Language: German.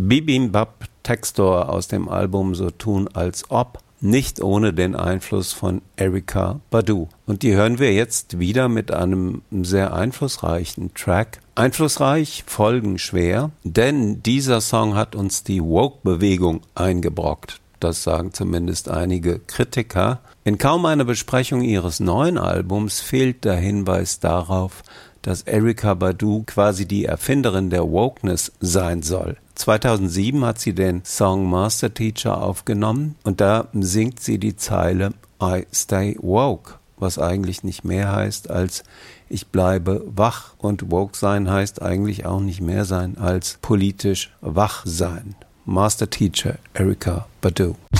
Bibimbap Textor aus dem Album So tun als ob, nicht ohne den Einfluss von Erykah Badu. Und die hören wir jetzt wieder mit einem sehr einflussreichen Track. Einflussreich, folgenschwer, denn dieser Song hat uns die Woke-Bewegung eingebrockt. Das sagen zumindest einige Kritiker. In kaum einer Besprechung ihres neuen Albums fehlt der Hinweis darauf, dass Erykah Badu quasi die Erfinderin der Wokeness sein soll. 2007 hat sie den Song Master Teacher aufgenommen und da singt sie die Zeile I stay woke, was eigentlich nicht mehr heißt als ich bleibe wach, und woke sein heißt eigentlich auch nicht mehr sein als politisch wach sein. Master Teacher Erykah Badu.